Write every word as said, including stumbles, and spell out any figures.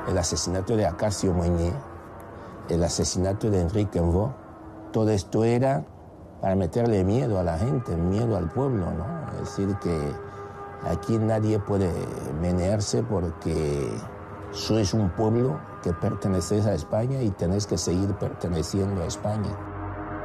el asesinato de Acacio Moynier, el asesinato de Enrique Envaux, todo esto era para meterle miedo a la gente, miedo al pueblo, ¿no? Es decir, que aquí nadie puede menearse porque sois un pueblo que perteneces a España y tenéis que seguir perteneciendo a España.